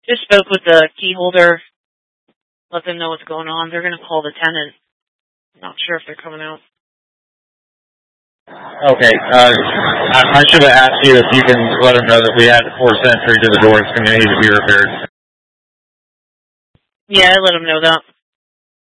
Just spoke with the key holder. Let them know what's going on. They're going to call the tenant. Not sure if they're coming out. Okay. I should have asked you if you can let them know that we had a forced entry to the door. It's going to need to be repaired. Yeah, I let them know that.